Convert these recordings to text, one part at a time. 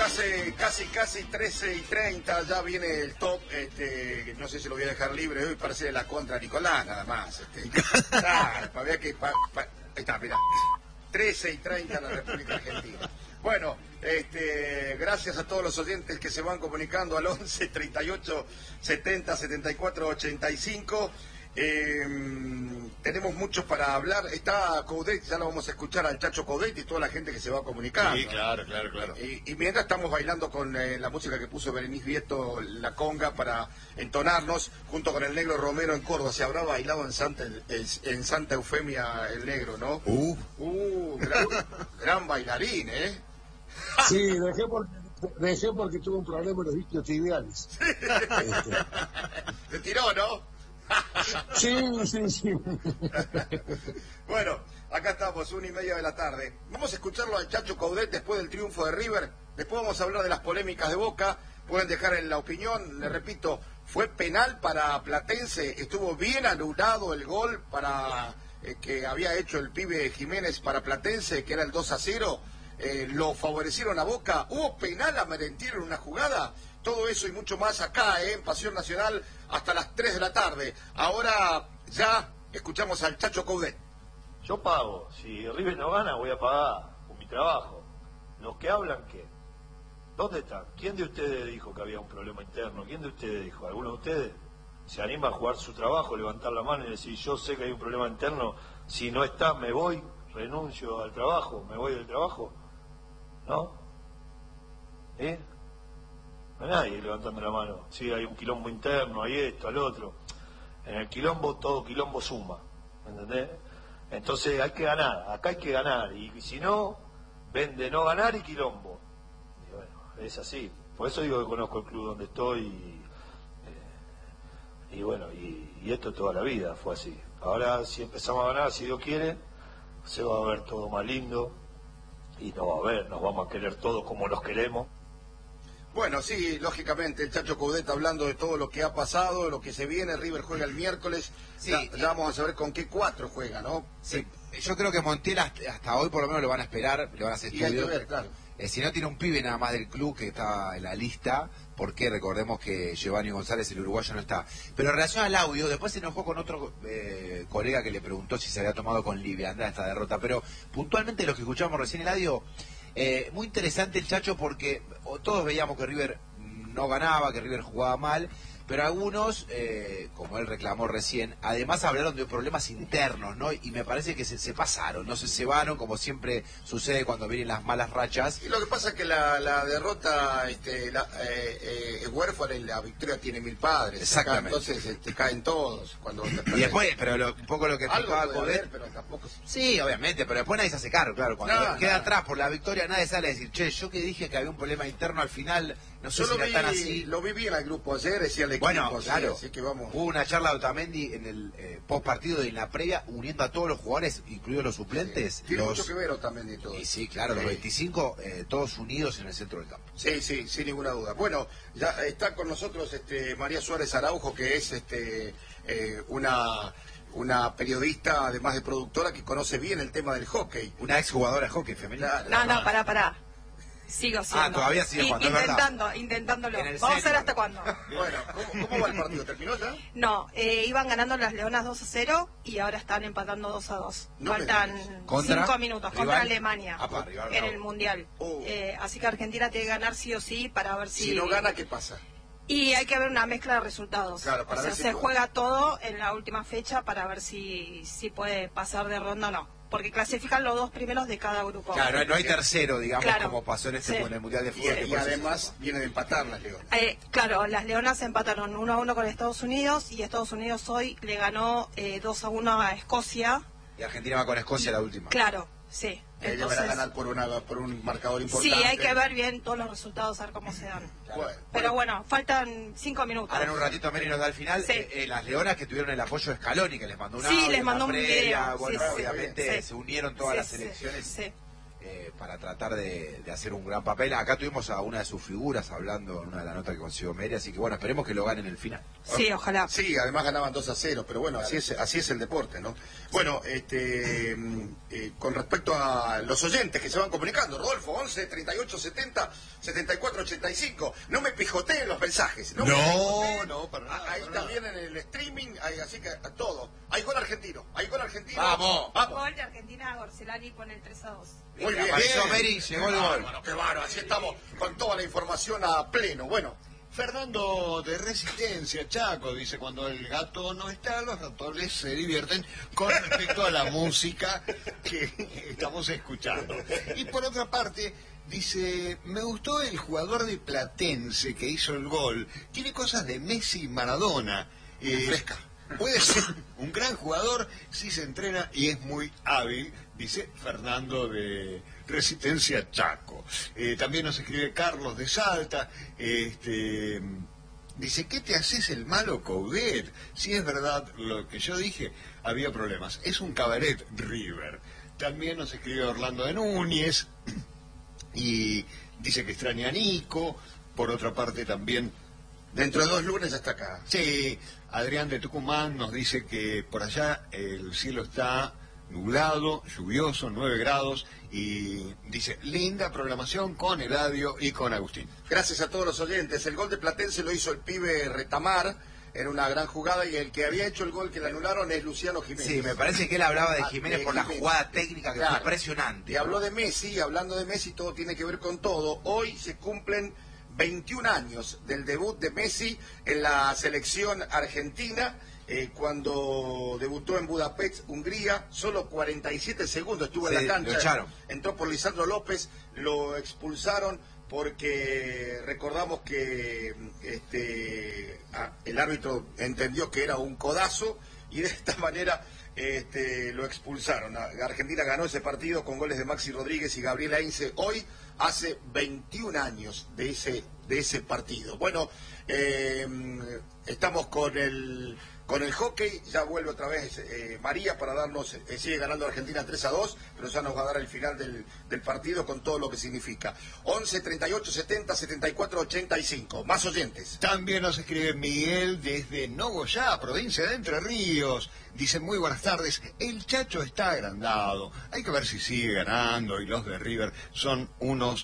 Casi 13:30, ya viene el top, no sé si lo voy a dejar libre hoy, parece de la contra Nicolás, nada más. Para ver que... ahí está, mirá, 13:30 en la República Argentina. Bueno, gracias a todos los oyentes que se van comunicando al 11 38 70 74 85. Tenemos muchos para hablar. Está Coudet, ya lo vamos a escuchar al Chacho Coudet y toda la gente que se va comunicando. Sí, claro. Y mientras estamos bailando con la música que puso Berenice Vieto, la conga, para entonarnos, junto con el Negro Romero en Córdoba. Se habrá bailado en Santa Eufemia el Negro, ¿no? Gran bailarín, ¿eh? Sí, dejé porque tuve un problema en los isquiotibiales. Te tiró, ¿no? Sí. Bueno, acá estamos, 1:30 de la tarde. Vamos a escucharlo al Chacho Coudet después del triunfo de River. Después vamos a hablar de las polémicas de Boca. Pueden dejar en la opinión. Le repito, fue penal para Platense. Estuvo bien anulado el gol para que había hecho el pibe Jiménez para Platense, que era el 2-0. Lo favorecieron a Boca. ¿Hubo penal a Merentiel en una jugada? Todo eso y mucho más acá, en Pasión Nacional, hasta las 3 de la tarde. Ahora ya escuchamos al Chacho Coudet. Yo pago. Si River no gana, voy a pagar con mi trabajo. Los que hablan, ¿qué? ¿Dónde están? ¿Quién de ustedes dijo que había un problema interno? ¿Quién de ustedes dijo? ¿Alguno de ustedes se anima a jugar su trabajo, levantar la mano y decir, yo sé que hay un problema interno, si no está, me voy, renuncio al trabajo, me voy del trabajo? ¿No? No hay nadie levantando la mano. Sí, hay un quilombo interno, hay esto, al otro. En el quilombo, todo quilombo suma. ¿Entendés? Entonces hay que ganar, acá hay que ganar. Y si no, vende no ganar y quilombo. Y bueno, es así. Por eso digo que conozco el club donde estoy. Y bueno, y esto toda la vida fue así. Ahora, si empezamos a ganar, si Dios quiere, se va a ver todo más lindo. Y nos vamos a querer todos como nos queremos. Bueno, sí, lógicamente, el Chacho Coudet hablando de todo lo que ha pasado, lo que se viene. River juega el miércoles, sí, ya vamos a saber con qué 4 juega, ¿no? Sí, yo creo que Montiel hasta hoy por lo menos lo van a esperar, le van a hacer estudios. Y hay que ver, claro. Si no tiene un pibe nada más del club que está en la lista, porque recordemos que Giovanni González, el uruguayo, no está. Pero en relación al audio, después se enojó con otro colega que le preguntó si se había tomado con liviandad esta derrota, pero puntualmente lo que escuchamos recién el audio, muy interesante el Chacho, porque todos veíamos que River no ganaba, que River jugaba mal, pero algunos, como él reclamó recién, además hablaron de problemas internos, ¿no? Y me parece que se pasaron, no se cebaron, como siempre sucede cuando vienen las malas rachas. Y lo que pasa es que la derrota es huérfana y la victoria tiene 1000 padres. Exactamente. Acá, entonces caen todos. Y después, pero un poco lo que explicaba Coudet. Pero tampoco... Sí, obviamente, pero después nadie se hace cargo, claro. Cuando queda atrás por la victoria, nadie sale a decir, che, yo que dije que había un problema interno al final, no sé si era tan así. Lo vi bien al grupo ayer, decía el equipo. Bueno, claro, así que vamos. Hubo una charla de Otamendi en el post partido y en la previa, uniendo a todos los jugadores, incluidos los suplentes. Sí. Tiene mucho que ver Otamendi y todo. Y sí, claro, los 25, todos unidos en el centro del campo. Sí, sin ninguna duda. Bueno, ya está con nosotros María Suárez Araujo, que es una periodista, además de productora, que conoce bien el tema del hockey. Una exjugadora de hockey femenina. No, pará. Sigo siendo. Todavía sigue jugando, intentándolo. Vamos a ver hasta cuándo. Bueno, ¿cómo va el partido? ¿Terminó ya? No, iban ganando las Leonas 2-0 y ahora están empatando 2-2. Faltan 5 minutos contra Alemania en el Mundial. Así que Argentina tiene que ganar sí o sí para ver si... Si no gana, ¿qué pasa? Y hay que ver una mezcla de resultados. Claro, para ver si se juega todo en la última fecha para ver si puede pasar de ronda o no. Porque clasifican los 2 primeros de cada grupo. Claro, no hay tercero, digamos, claro, como pasó en en el Mundial de Fútbol. Y además viene de empatar las Leonas. Claro, las Leonas empataron 1-1 con Estados Unidos y Estados Unidos hoy le ganó 2-1 a Escocia. Y Argentina va con Escocia la última. Claro, sí. Entonces, van a ganar por un marcador importante. Sí, hay que ver bien todos los resultados, a ver cómo se dan. Claro. Pero bueno, faltan 5 minutos. Ahora en un ratito Mary nos da el final. Sí. Las Leonas que tuvieron el apoyo de Scaloni, que les mandó un audio, les mandó un video. Bueno, obviamente se unieron todas las selecciones. para tratar de hacer un gran papel. Acá tuvimos a una de sus figuras hablando en una de las notas que consiguió Meri, así que bueno, esperemos que lo ganen en el final. Sí, ojalá. Sí, además ganaban 2-0, pero bueno, así es el deporte, ¿no? Bueno, con respecto a los oyentes que se van comunicando, Rodolfo, 11 38 70 74 85, no me pijoteen los mensajes. No, para nada. Ahí también en el streaming, así que a todo. Hay gol argentino. Vamos. Gol de Argentina, Gorcelani pone el 3-2. Muy bien. Apareció Meri, llegó el gol. Bueno, qué bárbaro, así estamos con toda la información a pleno. Bueno. Fernando de Resistencia, Chaco, dice, cuando el gato no está, los ratones se divierten con respecto a la música que estamos escuchando. Y por otra parte, dice, me gustó el jugador de Platense que hizo el gol. Tiene cosas de Messi y Maradona. Fresca. Puede ser un gran jugador si se entrena y es muy hábil, dice Fernando de Resistencia Chaco. También nos escribe Carlos de Salta, dice, ¿qué te haces el malo, Coudet? Si es verdad lo que yo dije, había problemas. Es un cabaret River. También nos escribe Orlando de Núñez y dice que extraña a Nico. Por otra parte también... Dentro de 2 lunes hasta acá. Sí, Adrián de Tucumán nos dice que por allá el cielo está nublado, lluvioso, 9 grados, y dice, linda programación con Eladio y con Agustín. Gracias a todos los oyentes. El gol de Platense lo hizo el pibe Retamar, era una gran jugada, y el que había hecho el gol que le anularon es Luciano Jiménez. Sí, me parece que él hablaba de Jiménez por la jugada técnica que fue impresionante. Y habló de Messi, hablando de Messi, todo tiene que ver con todo. Hoy se cumplen 21 años del debut de Messi en la selección argentina, cuando debutó en Budapest, Hungría, solo 47 segundos estuvo en la cancha. Lo echaron. Entró por Lisandro López, lo expulsaron porque recordamos que el árbitro entendió que era un codazo y de esta manera lo expulsaron. Argentina ganó ese partido con goles de Maxi Rodríguez y Gabriel Heinze. Hoy hace 21 años de ese partido. Bueno, estamos con el hockey. Ya vuelve otra vez María para darnos, sigue ganando Argentina 3-2, pero ya nos va a dar el final del partido con todo lo que significa. 11 38 70 74 85. Más oyentes. También nos escribe Miguel desde Nogoyá, provincia de Entre Ríos. Dice, muy buenas tardes, el Chacho está agrandado, hay que ver si sigue ganando, y los de River son unos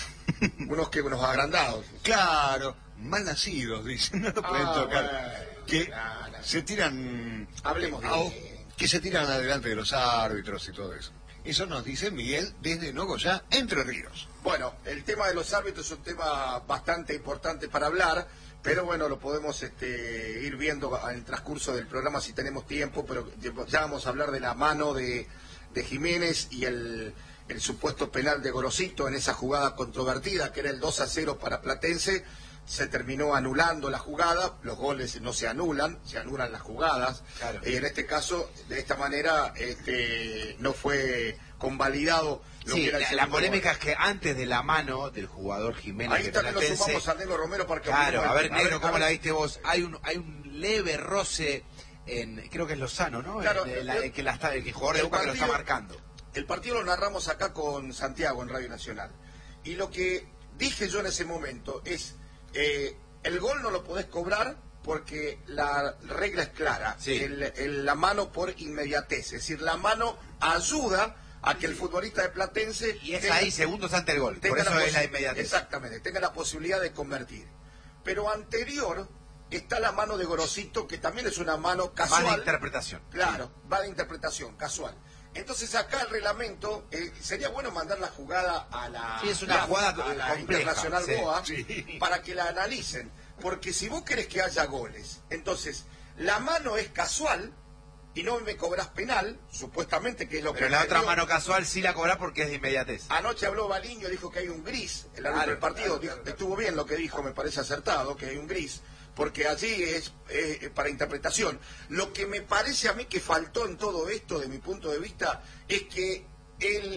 unos agrandados. Claro, mal nacidos, dicen, no lo pueden tocar. Se tiran, hablemos que se tiran adelante de los árbitros y todo eso. Eso nos dice Miguel desde Nogoyá, Entre Ríos. Bueno, el tema de los árbitros es un tema bastante importante para hablar, pero bueno, lo podemos ir viendo en el transcurso del programa si tenemos tiempo, pero ya vamos a hablar de la mano de Jiménez y el supuesto penal de Gorosito en esa jugada controvertida, que era el 2-0 para Platense. Se terminó anulando la jugada, los goles no se anulan las jugadas. Claro. Y en este caso, de esta manera, no fue convalidado lo que era la polémica es que antes de la mano del jugador Jiménez, ahí también lo sumamos a Negro Romero para que... Claro, a ver, Negro, ¿cómo la viste vos? Hay un leve roce creo que es Lozano, ¿no? Claro, el jugador de Boca que lo está marcando. El partido lo narramos acá con Santiago en Radio Nacional. Y lo que dije yo en ese momento es, el gol no lo podés cobrar porque la regla es clara. Sí. La mano por inmediatez. Es decir, la mano ayuda a que el futbolista de Platense... Y es ahí, segundos antes del gol. Por eso es la inmediatez. Exactamente, tenga la posibilidad de convertir. Pero anterior está la mano de Gorosito, que también es una mano casual. Va de interpretación. Claro, va de interpretación, casual. Entonces acá el reglamento, sería bueno mandar la jugada a la, es una jugada a la compleja, Internacional BOA sí, para que la analicen. Porque si vos querés que haya goles, entonces la mano es casual y no me cobras penal, supuestamente, que es lo que... Pero la otra mano casual sí la cobras porque es de inmediatez. Anoche habló Baliño, dijo que hay un gris, el árbitro del partido, estuvo bien lo que dijo, me parece acertado, que hay un gris, porque allí es para interpretación. Lo que me parece a mí que faltó en todo esto, de mi punto de vista, es que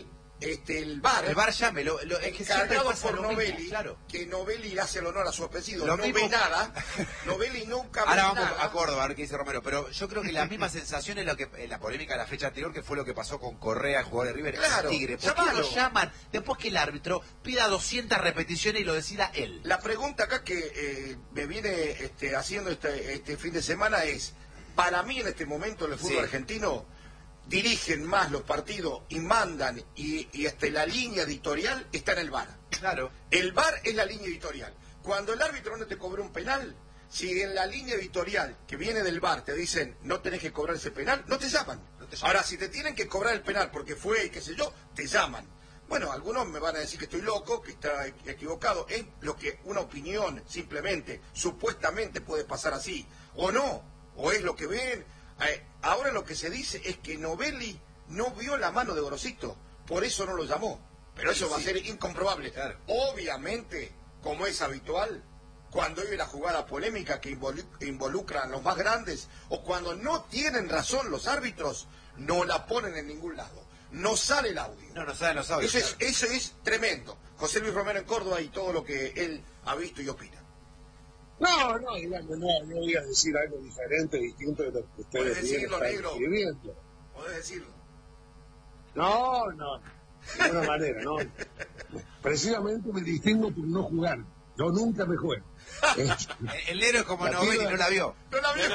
el VAR. El VAR llame, es que cargado por Novelli, mismo, claro. que Novelli hace el honor a su apellido, no ve nada, Novelli nunca ve nada. Ahora vamos a Córdoba a ver qué dice Romero, pero yo creo que la misma sensación es lo que la polémica de la fecha anterior, que fue lo que pasó con Correa, el jugador de River, claro, Tigre. ¿Por qué lo llaman después que el árbitro pida 200 repeticiones y lo decida él? La pregunta acá que me viene haciendo este fin de semana es, para mí en este momento en el fútbol argentino dirigen más los partidos y mandan y la línea editorial está en el VAR. Claro. El VAR es la línea editorial. Cuando el árbitro no te cobró un penal, si en la línea editorial que viene del VAR te dicen no tenés que cobrar ese penal, no te llaman. Ahora, si te tienen que cobrar el penal porque fue, qué sé yo, te llaman. Bueno, algunos me van a decir que estoy loco, que está equivocado. Es lo que una opinión, simplemente, supuestamente puede pasar así. O no, o es lo que ven. Ahora lo que se dice es que Novelli no vio la mano de Gorosito, por eso no lo llamó. Pero eso va a ser incomprobable. Claro. Obviamente, como es habitual, cuando hay una jugada polémica que involucra a los más grandes, o cuando no tienen razón los árbitros, no la ponen en ningún lado. No sale el audio. No salen los audios. Eso es tremendo. José Luis Romero en Córdoba y todo lo que él ha visto y opina. No, digamos, no voy a decir algo diferente, distinto de lo que ustedes están escribiendo. Podés decirlo. No, de ninguna manera, no. Precisamente me distingo por no jugar. Yo nunca me juego. El héroe es como Novelli, no la vio. ¡No la vio!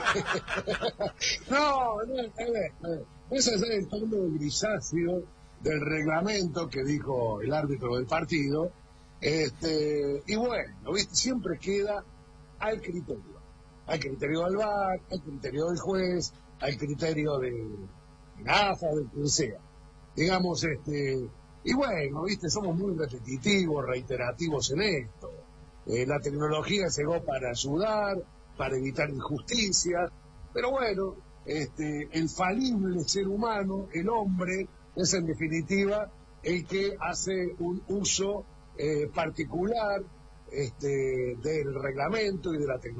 No, a ver. Ese es el tono grisáceo del reglamento que dijo el árbitro del partido. Y bueno, ¿viste? Siempre queda al criterio. Al criterio del VAR, al criterio del juez, al criterio de AFA, de quien sea. Digamos, y bueno, ¿viste? Somos muy repetitivos, reiterativos en esto. La tecnología llegó para ayudar, para evitar injusticias, pero bueno, el falible ser humano, el hombre, es en definitiva el que hace un uso particular del reglamento y de la tecnología.